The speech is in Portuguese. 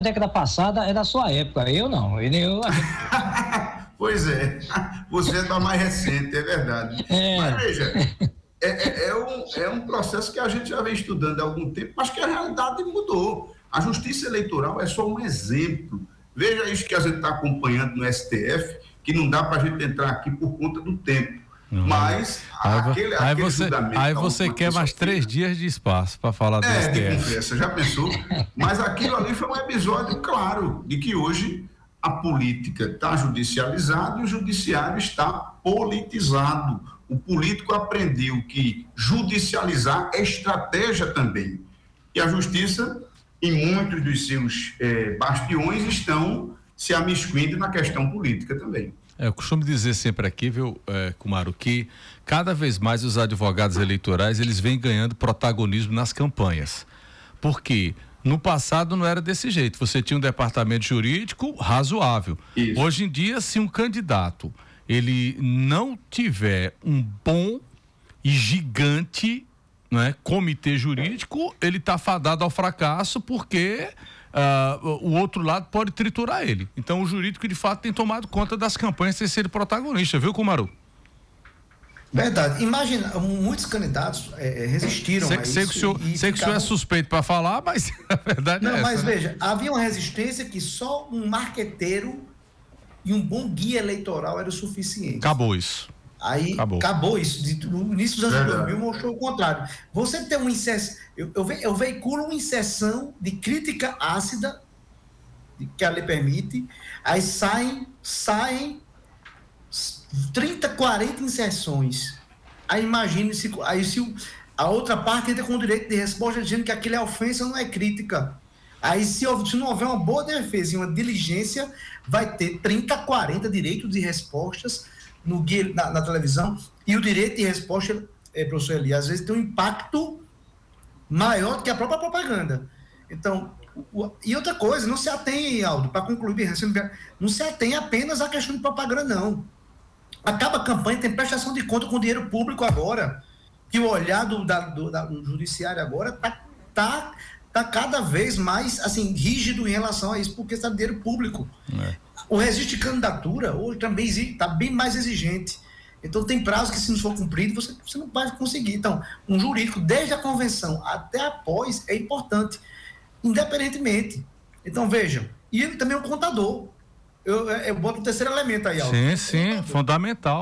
década passada é da sua época, eu não. Pois é, você está mais recente, é verdade. Mas veja, é um processo que a gente já vem estudando há algum tempo, mas que a realidade mudou. A justiça eleitoral é só um exemplo. Veja isso que a gente está acompanhando no STF, que não dá para a gente entrar aqui por conta do tempo. Mas aí você quer mais 3 dias de espaço para falar do STF. De conversa, já pensou? Mas aquilo ali foi um episódio claro de que hoje a política está judicializada e o judiciário está politizado. O político aprendeu que judicializar é estratégia também. E a justiça, em muitos dos seus bastiões, estão se amiscuindo na questão política também. Eu costumo dizer sempre aqui, viu, Kumaro, que cada vez mais os advogados eleitorais, eles vêm ganhando protagonismo nas campanhas. Por quê? No passado não era desse jeito, você tinha um departamento jurídico razoável. Isso. Hoje em dia, se um candidato ele não tiver um bom e gigante, né, comitê jurídico, ele está fadado ao fracasso porque o outro lado pode triturar ele. Então o jurídico de fato tem tomado conta das campanhas sem ser protagonista, viu, Kumaru? Verdade. Imagina, muitos candidatos resistiram a isso. Sei que o senhor é suspeito para falar, mas a verdade não, é essa. Mas né? Veja, havia uma resistência que só um marqueteiro e um bom guia eleitoral era o suficiente. Acabou isso. Aí acabou isso. No início dos anos 2000 mostrou o contrário. Você tem uma inserção. Eu veiculo uma inserção de crítica ácida que a lei permite, aí saem 30, 40 inserções. Aí imagine se a outra parte entra com o direito de resposta dizendo que aquilo é ofensa, não é crítica. Aí se não houver uma boa defesa e uma diligência, vai ter 30, 40 direitos de respostas no guia, na televisão, e o direito de resposta, professor Eli, às vezes tem um impacto maior do que a própria propaganda. Então, e outra coisa, não se atém, Aldo, para concluir, não se atém apenas à questão de propaganda, não. Acaba a campanha, tem prestação de conta com dinheiro público agora, que o olhar do judiciário agora tá cada vez mais assim, rígido em relação a isso, porque está dinheiro público. O registro de candidatura hoje também está bem mais exigente. Então tem prazo que, se não for cumprido, você não vai conseguir. Então, um jurídico, desde a convenção até após, é importante, independentemente. Então, vejam, e ele também é um contador. Eu boto o terceiro elemento aí, Aldo. Sim, fundamental.